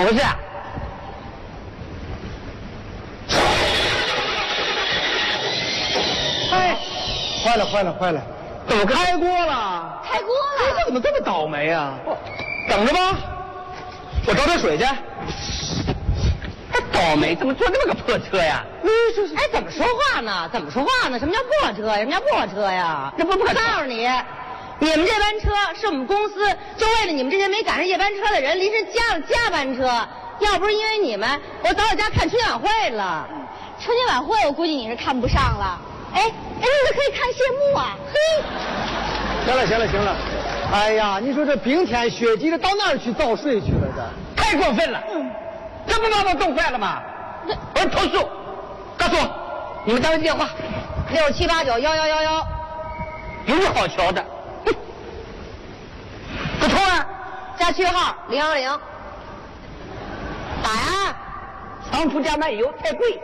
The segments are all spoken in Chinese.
么回事？ 哎，坏了！ 怎么开锅了？ 开锅了！ 这怎么这么倒霉啊？等着吧，我找点水去。 倒霉，怎么坐这么个破车呀？ 哎，怎么说话呢？什么叫破车呀？什么叫破车呀？ 这不我告诉你，你们这班车是我们公司就为了你们这些没赶上夜班车的人临时加了加班车。要不是因为你们，我早在家看春节晚会了。 春节晚会我估计你是看不上了。哎，你可以看谢幕啊！ 嘿，行了。哎呀，你说这冰天雪地的到哪儿去造水去了？这太过分了！这不把我冻坏了吗？我要投诉！告诉我，你们单位的电话 67891111， 有什么好瞧的？不通啊！ 加区号010。打呀！ 长途加漫游太贵。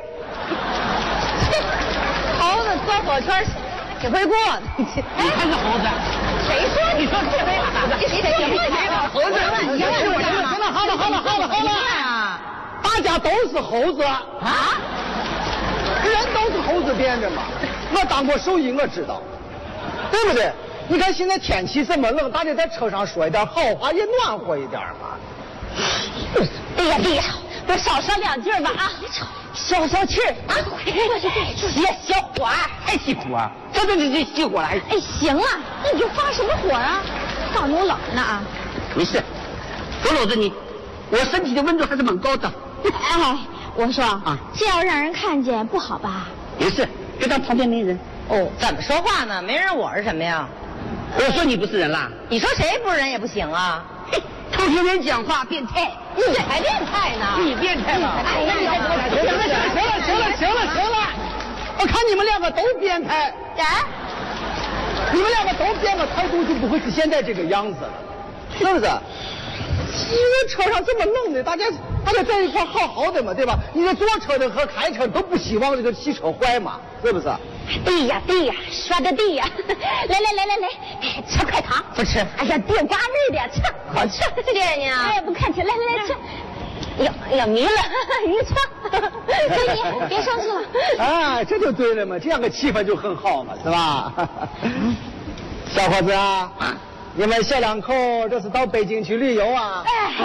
猴子坐火车挺会过的。 你才是猴子！ 谁说？你说这回打的？谁打猴子？ 行了，好了，大家都是猴子啊！人都是猴子变的嘛。我当过兽医，我知道，对不对？你看现在天气这么冷，大家在车上说一点好话，也暖和一点嘛。 哎呀，多少说两句吧啊！消气儿啊！ 歇小火还熄火啊？这熄火了还？ 哎，行了，你就发什么火啊？刚弄冷呢啊！ 没事，我搂着你，我身体的温度还是蛮高的。 哎，我说啊， 这要让人看见不好吧？ 没事，就当旁边没人。 哦，怎么说话呢？没人我是什么呀？ 我说你不是人啦？ 你说谁不是人也不行啊？ 嘿，偷听人讲话变态， 你这还变态呢？ 你变态了！ 哎呀， 行了，我看你们两个都变态。你们两个都变了，态度就不会是现在这个样子了，是不是？因为车上这么冷的，大家在一块好的嘛，对吧？你这坐车的和开车都不希望这个汽车坏嘛，是不是？ 对呀，说的对呀！来，吃块糖。 不吃。 哎呀，地瓜味的，吃，好吃。 谢谢你啊！ 哎，不客气，来吃。哎呀，迷了，你吃。所以你别生气了。 啊，这就对了嘛，这样个气氛就很好嘛，是吧？小伙子啊，你们小两口这是到北京去旅游啊？ 哎。